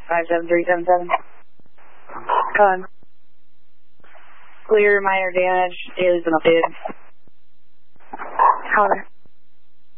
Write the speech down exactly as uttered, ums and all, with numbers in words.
five seven three seven seven. Con. Clear minor damage is an bid. Counter.